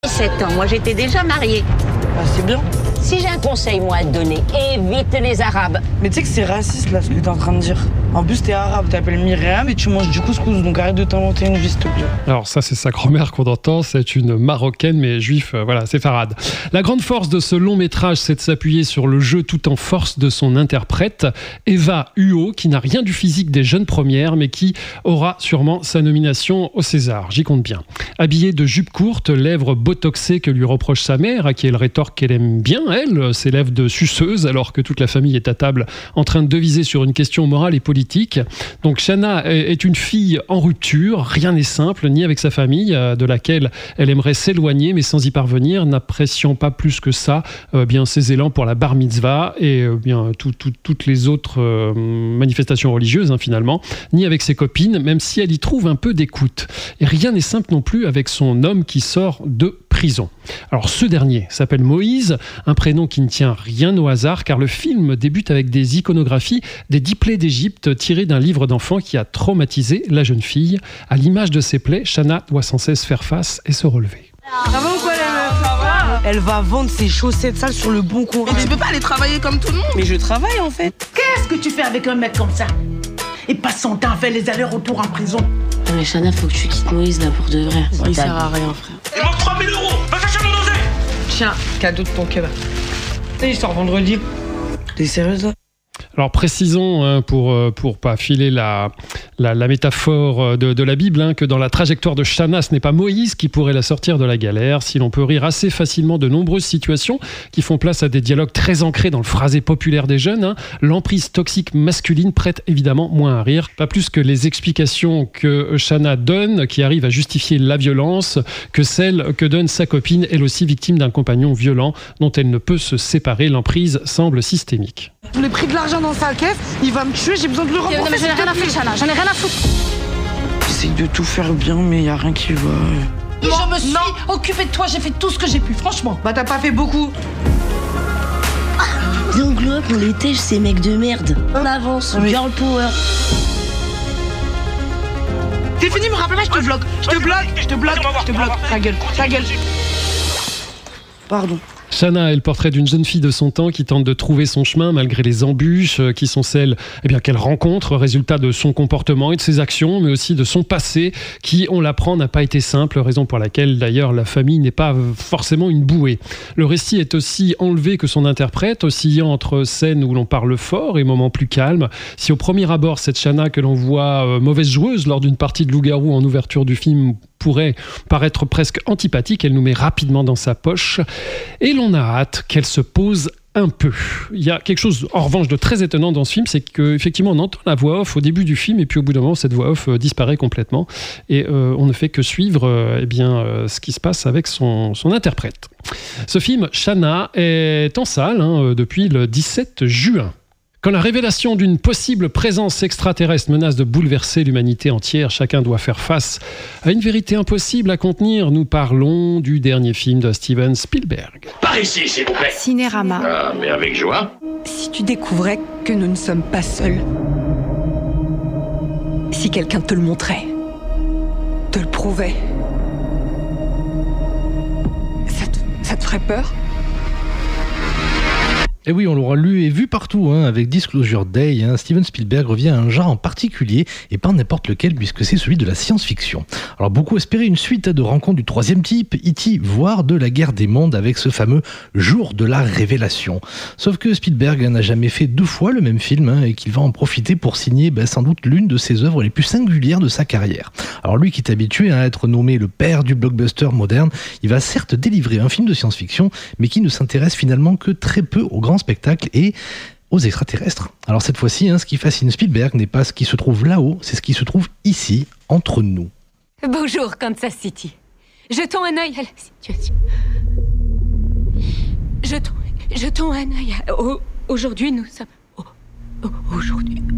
7 ans, moi j'étais déjà mariée. Ah, c'est bien. Si j'ai un conseil, moi, à te donner, évite les Arabes. Mais tu sais que c'est raciste, là, ce que t'es en train de dire. En plus, t'es arabe, t'appelles Myriam et tu manges du couscous, donc arrête de t'inventer une vie, s'il te plaît. Alors ça, c'est sa grand-mère qu'on entend, c'est une Marocaine, mais juif, voilà, c'est Farhad. La grande force de ce long métrage, c'est de s'appuyer sur le jeu tout en force de son interprète, Eva Huot, qui n'a rien du physique des jeunes premières, mais qui aura sûrement sa nomination au César, j'y compte bien. Habillée de jupe courte, lèvres botoxées que lui reproche sa mère, à qui elle rétorque qu'elle aime bien, elle, ses lèvres de suceuse, alors que toute la famille est à table en train de deviser sur une question morale et politique. Donc Shanna est une fille en rupture, rien n'est simple, ni avec sa famille, de laquelle elle aimerait s'éloigner, mais sans y parvenir, n'appréciant pas plus que ça bien ses élans pour la bar mitzvah et bien toutes les autres manifestations religieuses, finalement, ni avec ses copines, même si elle y trouve un peu d'écoute. Et rien n'est simple non plus avec son homme qui sort de prison. Alors ce dernier s'appelle Moïse, un prénom qui ne tient rien au hasard, car le film débute avec des iconographies des 10 plaies d'Égypte tirées d'un livre d'enfant qui a traumatisé la jeune fille. À l'image de ces plaies, Shanna doit sans cesse faire face et se relever. Ça va ou quoi, les meufs? Elle va vendre ses chaussettes sales sur le bon coin. Mais tu peux pas aller travailler comme tout le monde. Mais je travaille, en fait. Qu'est-ce que tu fais avec un mec comme ça? Et passe son temps à faire les allers-retours en prison. Non mais Shanna, faut que tu quittes Moïse là pour de vrai. Il sert à rien, frère. Il manque 3000 €. Va chercher mon dosé. Tiens, cadeau de ton cœur. Tu sais, il sort vendredi. T'es sérieuse, là? Alors précisons, pour pas filer la métaphore de la Bible, que dans la trajectoire de Shanna, ce n'est pas Moïse qui pourrait la sortir de la galère, si l'on peut rire assez facilement de nombreuses situations qui font place à des dialogues très ancrés dans le phrasé populaire des jeunes. L'emprise toxique masculine prête évidemment moins à rire, pas plus que les explications que Shanna donne, qui arrivent à justifier la violence, que celle que donne sa copine, elle aussi victime d'un compagnon violent dont elle ne peut se séparer. L'emprise semble systémique. Je l'ai pris de l'argent dans sa caisse, il va me tuer, j'ai besoin de le rembourser. Non mais j'en ai rien à foutre, Shanna, j'en ai rien à foutre. J'essaye de tout faire bien, mais y a rien qui va. Je me suis occupée de toi, j'ai fait tout ce que j'ai pu, franchement. Bah t'as pas fait beaucoup. Viens glow up, on les tèche ces mecs de merde. On avance, girl power. T'es fini, me rappelle pas, je te bloque. Je te bloque. Ta gueule. Pardon. Shanna est le portrait d'une jeune fille de son temps qui tente de trouver son chemin malgré les embûches qui sont celles qu'elle rencontre, résultat de son comportement et de ses actions, mais aussi de son passé qui, on l'apprend, n'a pas été simple, raison pour laquelle d'ailleurs la famille n'est pas forcément une bouée. Le récit est aussi enlevé que son interprète, oscillant entre scènes où l'on parle fort et moments plus calmes. Si au premier abord, cette Shanna que l'on voit mauvaise joueuse lors d'une partie de Loup-garou en ouverture du film pourrait paraître presque antipathique, elle nous met rapidement dans sa poche et l'on a hâte qu'elle se pose un peu. Il y a quelque chose en revanche de très étonnant dans ce film, c'est qu'effectivement on entend la voix off au début du film et puis au bout d'un moment cette voix off disparaît complètement et on ne fait que suivre ce qui se passe avec son interprète. Ce film, Shanna, est en salle depuis le 17 juin. Quand la révélation d'une possible présence extraterrestre menace de bouleverser l'humanité entière, chacun doit faire face à une vérité impossible à contenir. Nous parlons du dernier film de Steven Spielberg. Par ici, s'il vous plaît. Cinérama. Ah, mais avec joie. Si tu découvrais que nous ne sommes pas seuls, si quelqu'un te le montrait, te le prouvait, ça te ferait peur ? Et oui, on l'aura lu et vu partout, avec Disclosure Day. Steven Spielberg revient à un genre en particulier, et pas n'importe lequel, puisque c'est celui de la science-fiction. Alors, beaucoup espéraient une suite de rencontres du troisième type, E.T., voire de la guerre des mondes, avec ce fameux jour de la révélation. Sauf que Spielberg n'a jamais fait 2 fois le même film, et qu'il va en profiter pour signer sans doute l'une de ses œuvres les plus singulières de sa carrière. Alors lui qui est habitué à être nommé le père du blockbuster moderne, il va certes délivrer un film de science-fiction, mais qui ne s'intéresse finalement que très peu au grand spectacle et aux extraterrestres. Alors cette fois-ci, ce qui fascine Spielberg n'est pas ce qui se trouve là-haut, c'est ce qui se trouve ici, entre nous. Bonjour, Kansas City. Jetons un œil à la situation. Jetons un œil à... Aujourd'hui, nous sommes... Aujourd'hui...